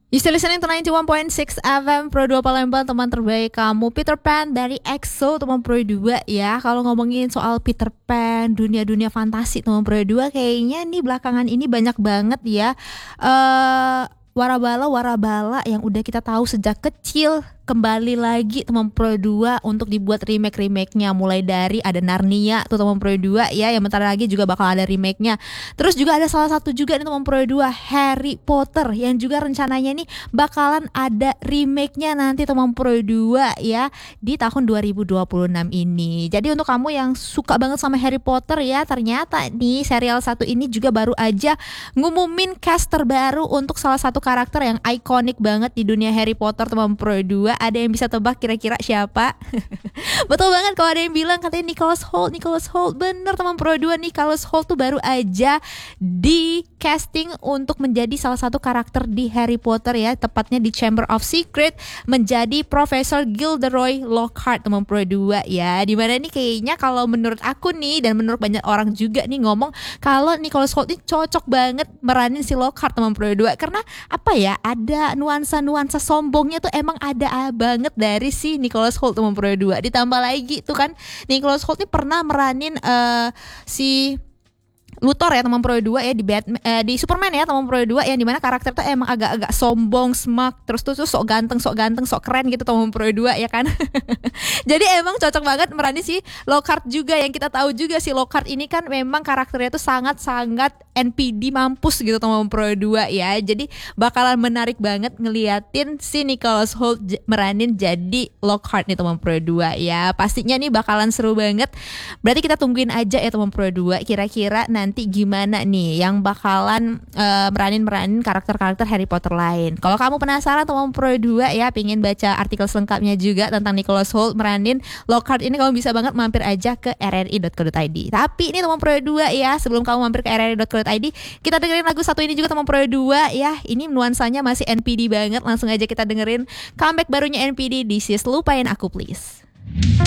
You still listening to 91.6 FM Pro 2 Palembang, teman terbaik kamu. Peter Pan dari EXO, teman Pro 2 ya. Kalau ngomongin soal Peter Pan, dunia-dunia fantasi teman Pro 2, kayaknya nih belakangan ini banyak banget ya warabala yang udah kita tahu sejak kecil kembali lagi teman Pro 2 untuk dibuat remake-nya. Mulai dari ada Narnia tuh teman Pro 2 ya, yang bentar lagi juga bakal ada remake-nya. Terus juga ada salah satu juga nih teman Pro 2, Harry Potter, yang juga rencananya nih bakalan ada remake-nya nanti teman Pro 2 ya di tahun 2026 ini. Jadi untuk kamu yang suka banget sama Harry Potter ya, ternyata nih serial satu ini juga baru aja ngumumin cast terbaru untuk salah satu karakter yang ikonik banget di dunia Harry Potter teman Pro 2. Ada yang bisa tebak kira-kira siapa? Betul banget kalau ada yang bilang katanya Nicholas Hoult. Bener teman Pro 2, Nicholas Hoult tuh baru aja di casting untuk menjadi salah satu karakter di Harry Potter ya, tepatnya di Chamber of Secret, menjadi Profesor Gilderoy Lockhart teman Pro 2 ya. Dimana nih kayaknya kalau menurut aku nih dan menurut banyak orang juga nih ngomong kalau Nicholas Hoult ini cocok banget meranin si Lockhart teman Pro 2, karena apa ya, ada nuansa sombongnya tuh emang ada banget dari si Nicholas Hoult teman Pro 2. Ditambah lagi tuh kan Nicholas Hoult ini pernah meranin si Luthor ya teman Pro 2 ya di Superman ya teman Pro 2, yang dimana karakter tuh emang agak-agak sombong, smug, terus tuh sok ganteng, sok keren gitu teman Pro 2 ya kan. Jadi emang cocok banget meranin si Lockhart juga, yang kita tahu juga si Lockhart ini kan memang karakternya tuh sangat-sangat NPD mampus gitu teman Pro 2 ya. Jadi bakalan menarik banget ngeliatin si Nicholas Hoult meranin jadi Lockhart nih teman Pro 2 ya. Pastinya nih bakalan seru banget. Berarti kita tungguin aja ya teman Pro 2, kira-kira nanti gimana nih yang bakalan meranin karakter-karakter Harry Potter lain. Kalau kamu penasaran teman Pro 2 ya, pengen baca artikel selengkapnya juga tentang Nicholas Hoult meranin Lockhart ini, kamu bisa banget mampir aja ke rri.co.id. Tapi ini teman Pro 2 ya, sebelum kamu mampir ke rri.co.id, kita dengerin lagu satu ini juga teman Pro 2 ya. Ini nuansanya masih NPD banget. Langsung aja kita dengerin comeback barunya NPD, This Is Lupain Aku Please.